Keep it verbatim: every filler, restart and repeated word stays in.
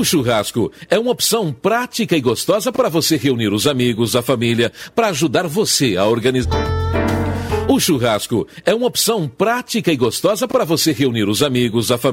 O churrasco é uma opção prática e gostosa para você reunir os amigos, a família, para ajudar você a organizar. O churrasco é uma opção prática e gostosa para você reunir os amigos, a família.